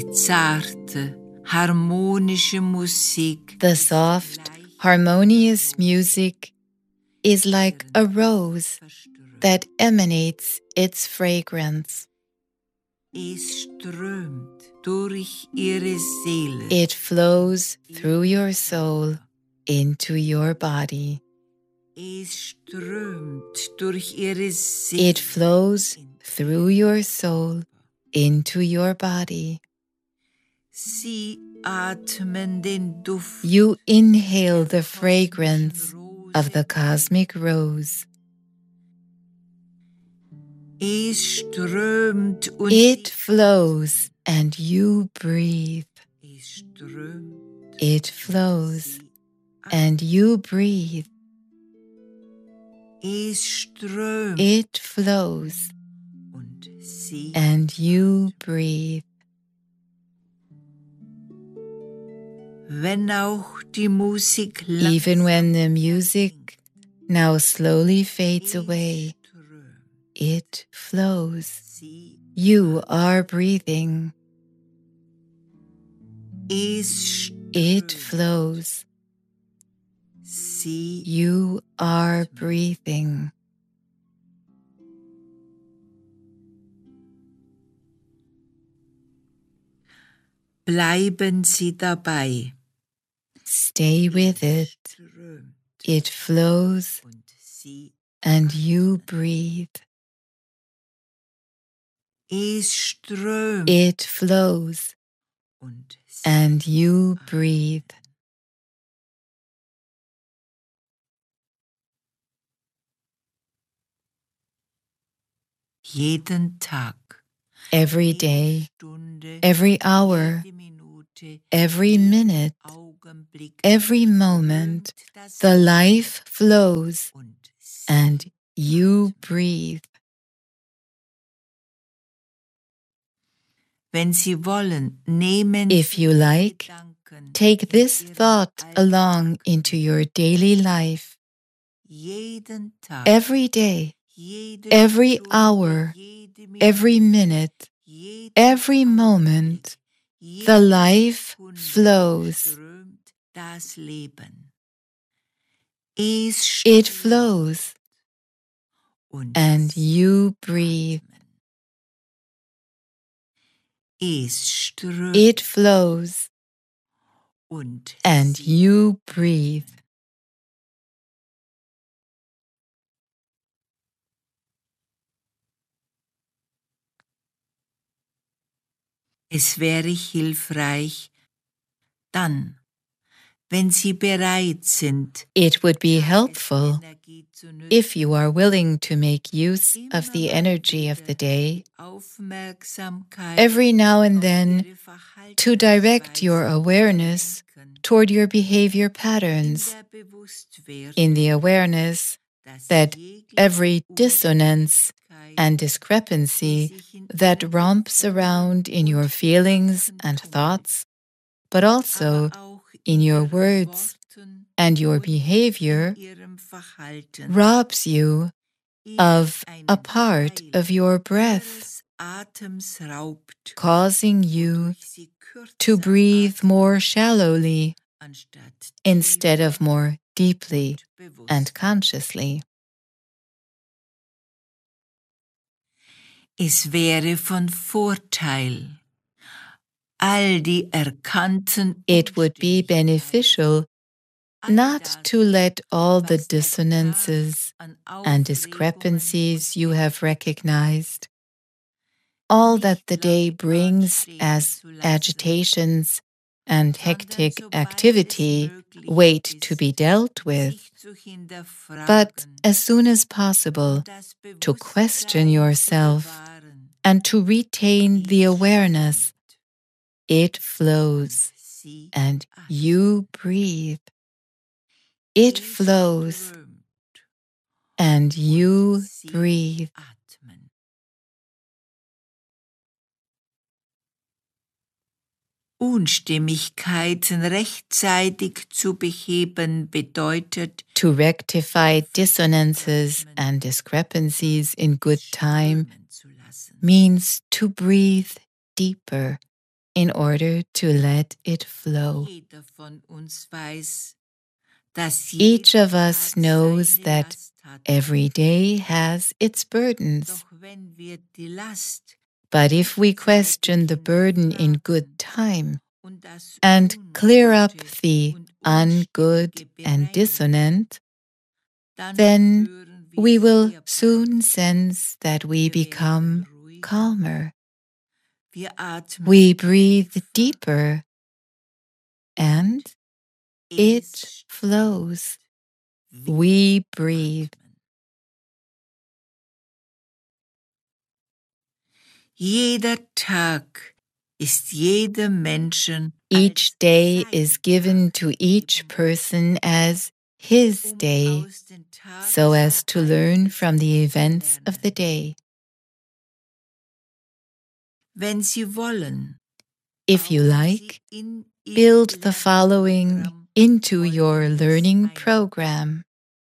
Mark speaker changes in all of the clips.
Speaker 1: zarte, harmonische Musik.
Speaker 2: The soft, harmonious music is like a rose that emanates its fragrance.
Speaker 1: Es strömt durch ihre Seele.
Speaker 2: It flows through your soul into your body.
Speaker 1: Es strömt durch ihre Seele.
Speaker 2: It flows through your soul into your body.
Speaker 1: Sie atmen den Duft.
Speaker 2: You inhale the fragrance of the cosmic rose.
Speaker 1: Es strömt und
Speaker 2: It flows and you breathe.
Speaker 1: es strömt.
Speaker 2: It flows and you breathe.
Speaker 1: Es strömt
Speaker 2: It flows
Speaker 1: und sie
Speaker 2: and you breathe.
Speaker 1: wenn auch die Musik
Speaker 2: Even when the music now slowly fades away, it flows. You are breathing. It flows. You are breathing.
Speaker 1: Bleiben Sie dabei.
Speaker 2: Stay with it. It flows and you breathe. It flows and you breathe.
Speaker 1: Jeden Tag,
Speaker 2: Every day, every hour, every minute, every moment, the life flows and you breathe.
Speaker 1: wenn Sie wollen, nehmen
Speaker 2: If you like, take this thought along into your daily life.
Speaker 1: jeden Tag,
Speaker 2: Every day,
Speaker 1: jede
Speaker 2: every
Speaker 1: Stunde,
Speaker 2: hour,
Speaker 1: jede
Speaker 2: every
Speaker 1: Minute,
Speaker 2: minute,
Speaker 1: jeden
Speaker 2: every moment, the life
Speaker 1: Sekunde
Speaker 2: flows.
Speaker 1: strömt das Leben. Es
Speaker 2: It
Speaker 1: strömt
Speaker 2: flows
Speaker 1: und
Speaker 2: and
Speaker 1: Sie
Speaker 2: you breathe.
Speaker 1: atmen. Es strömt
Speaker 2: It flows
Speaker 1: und
Speaker 2: and
Speaker 1: Sie
Speaker 2: you breathe.
Speaker 1: Es wäre hilfreich, dann, wenn Sie bereit sind,
Speaker 2: It would be helpful
Speaker 1: Tagesenergie zu
Speaker 2: if you
Speaker 1: nutzen,
Speaker 2: are willing to make use of the
Speaker 1: immer mal
Speaker 2: energy of the
Speaker 1: wieder
Speaker 2: day,
Speaker 1: die Aufmerksamkeit
Speaker 2: every now and
Speaker 1: auf
Speaker 2: then,
Speaker 1: Ihre
Speaker 2: to direct your
Speaker 1: Verhaltensweisen
Speaker 2: awareness
Speaker 1: lenken,
Speaker 2: toward your behavior
Speaker 1: in
Speaker 2: patterns,
Speaker 1: der Bewusstwerdung,
Speaker 2: in the awareness
Speaker 1: dass
Speaker 2: that
Speaker 1: jegliche
Speaker 2: every dissonance
Speaker 1: Unstimmigkeit,
Speaker 2: and
Speaker 1: die
Speaker 2: discrepancy
Speaker 1: sich in
Speaker 2: that
Speaker 1: Ihren
Speaker 2: romps
Speaker 1: Gefühlen
Speaker 2: around in your
Speaker 1: und
Speaker 2: feelings
Speaker 1: Gedanken
Speaker 2: and
Speaker 1: tummelt,
Speaker 2: thoughts, but also
Speaker 1: aber auch
Speaker 2: in
Speaker 1: in
Speaker 2: your
Speaker 1: Ihren
Speaker 2: words
Speaker 1: Worten
Speaker 2: and your
Speaker 1: und
Speaker 2: behavior,
Speaker 1: in Ihrem Verhalten,
Speaker 2: robs you
Speaker 1: Ihnen
Speaker 2: of a
Speaker 1: einen
Speaker 2: part
Speaker 1: Teil
Speaker 2: of your breath,
Speaker 1: Ihres Atems raubt,
Speaker 2: causing you
Speaker 1: wodurch Sie
Speaker 2: to
Speaker 1: kürzer
Speaker 2: breathe
Speaker 1: atmen,
Speaker 2: more shallowly
Speaker 1: anstatt
Speaker 2: instead of
Speaker 1: tiefer
Speaker 2: more deeply
Speaker 1: und
Speaker 2: and
Speaker 1: bewusster.
Speaker 2: consciously.
Speaker 1: Es wäre von Vorteil, all die erkannten
Speaker 2: It would be beneficial not to let all the dissonances and discrepancies you have recognized, all that the day brings as agitations and hectic activity, wait to be dealt with, but as soon as possible to question yourself and to retain the awareness. It flows and you breathe. It flows and you breathe.
Speaker 1: Unstimmigkeiten rechtzeitig zu beheben bedeutet,
Speaker 2: To rectify dissonances and discrepancies in good time
Speaker 1: strömen zu lassen.
Speaker 2: means to breathe deeper in order to let it flow.
Speaker 1: Jeder von uns weiß, dass
Speaker 2: Each
Speaker 1: jeder
Speaker 2: of us
Speaker 1: Tag
Speaker 2: knows
Speaker 1: seine
Speaker 2: that
Speaker 1: Last hat.
Speaker 2: every day has its burdens.
Speaker 1: Doch wenn wir die Last
Speaker 2: But if we question the burden in good time and clear up the ungood and dissonant, then we will soon sense that we become calmer. We breathe deeper and it flows. We breathe.
Speaker 1: Jeder Tag ist jedem Menschen
Speaker 2: Each day is given to each person as his day, so as to learn from the events of the day.
Speaker 1: Wenn Sie wollen,
Speaker 2: If you like, build the following into your learning program.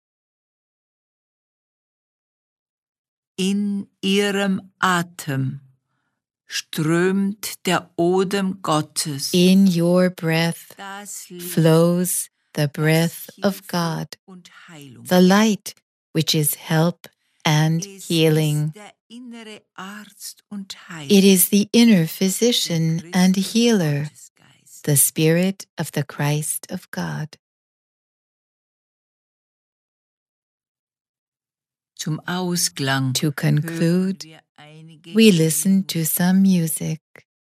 Speaker 1: In Ihrem Atem strömt der Odem Gottes.
Speaker 2: In your breath flows the breath of God, the light which is help and healing. It is the inner physician and healer, the Spirit of the Christ of God.
Speaker 1: Zum Ausklang
Speaker 2: To conclude, we listen to some music.